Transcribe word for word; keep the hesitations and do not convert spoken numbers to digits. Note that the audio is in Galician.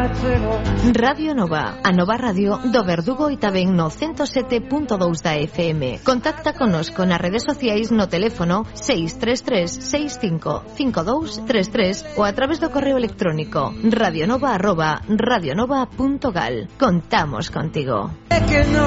Radio Nova, a nova radio do Verdugo e tamén no ciento sete punto dous da F M. Contacta conosco nas redes sociais no teléfono seis tres tres seis cinco cinco dous tres tres ou a través do correo electrónico radionova arroba radionova punto gal. Contamos contigo.